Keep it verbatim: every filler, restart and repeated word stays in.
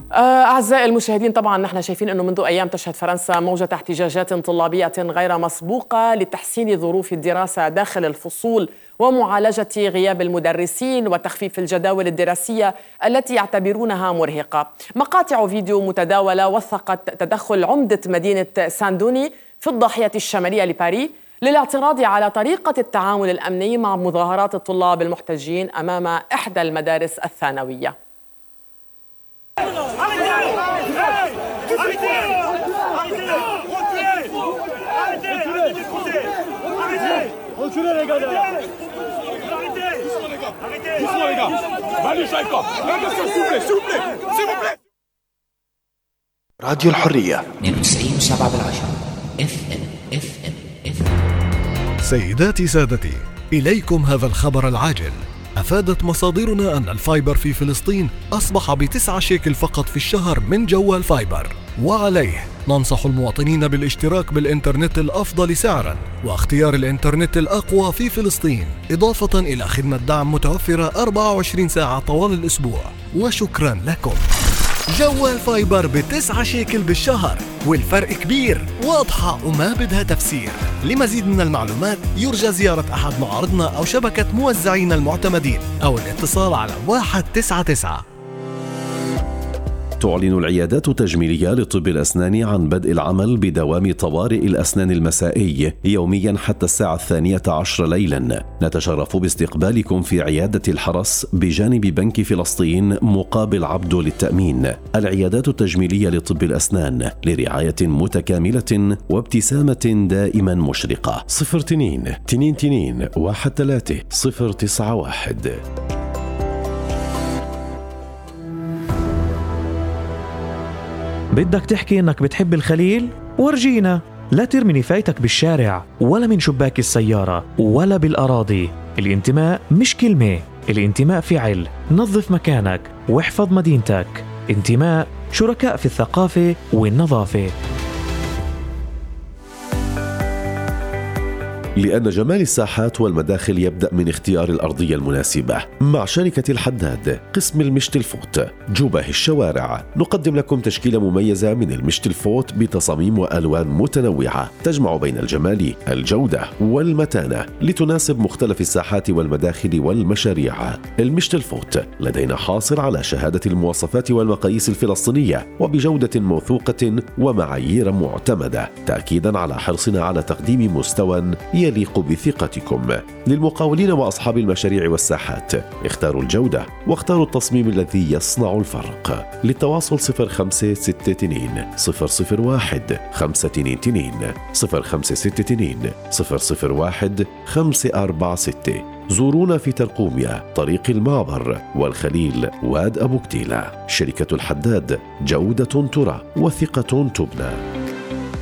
أعزائي المشاهدين، طبعا نحن شايفين أنه منذ أيام تشهد فرنسا موجة احتجاجات طلابية غير مسبوقة لتحسين ظروف الدراسة داخل الفصول ومعالجة غياب المدرسين وتخفيف الجداول الدراسية التي يعتبرونها مرهقة. مقاطع فيديو متداولة وثقت تدخل عمدة مدينة ساندوني في الضاحية الشمالية لباريس للاعتراض على طريقة التعامل الأمني مع مظاهرات الطلاب المحتجين أمام إحدى المدارس الثانوية. راديو الحرية اثنين وتسعين وسبعة بالعشرة اف ام اف ام اف ام. سيداتي سادتي، إليكم هذا الخبر العاجل. أفادت مصادرنا أن الفايبر في فلسطين أصبح بتسعة شيكل فقط في الشهر من جوال فايبر، وعليه ننصح المواطنين بالاشتراك بالإنترنت الأفضل سعراً واختيار الإنترنت الأقوى في فلسطين، إضافة إلى خدمة دعم متوفرة أربعة وعشرين ساعة طوال الأسبوع. وشكراً لكم. جوال فايبر بتسعة شيكل بالشهر، والفرق كبير، واضحة وما بدها تفسير. لمزيد من المعلومات يرجى زيارة أحد معارضنا أو شبكة موزعين المعتمدين أو الاتصال على واحد تسعة تسعة. تعلن العيادات التجميلية لطب الأسنان عن بدء العمل بدوام طوارئ الأسنان المسائي يوميا حتى الساعة الثانية عشر ليلا. نتشرف باستقبالكم في عيادة الحرس بجانب بنك فلسطين مقابل عبده للتأمين. العيادات التجميلية لطب الأسنان لرعاية متكاملة وابتسامة دائما مشرقة. صفر تنين تنين تنين واحد ثلاثة صفر تسعة واحد. بدك تحكي إنك بتحب الخليل؟ ورجينا. لا ترمي نفايتك بالشارع ولا من شباك السيارة ولا بالأراضي. الانتماء مش كلمة، الانتماء فعل. نظف مكانك واحفظ مدينتك. انتماء، شركاء في الثقافة والنظافة. لأن جمال الساحات والمداخل يبدأ من اختيار الأرضية المناسبة. مع شركة الحداد قسم المشت الفوت جباه الشوارع نقدم لكم تشكيلة مميزة من المشت الفوت بتصاميم وألوان متنوعة تجمع بين الجمال، الجودة والمتانة لتناسب مختلف الساحات والمداخل والمشاريع. المشت الفوت لدينا حاصل على شهادة المواصفات والمقاييس الفلسطينية وبجودة موثوقة ومعايير معتمدة، تأكيدا على حرصنا على تقديم مستوى يليق بثقتكم. للمقاولين وأصحاب المشاريع والساحات اختاروا الجودة واختاروا التصميم الذي يصنع الفرق. للتواصل صفر خمسة ستة اثنين صفر صفر واحد خمسة اثنين اثنين صفر خمسة ستة اثنين صفر صفر واحد خمسة أربعة ستة. زورونا في ترقوميا طريق المعبر والخليل واد أبو كتيلة. شركة الحداد، جودة ترى وثقة تبنى.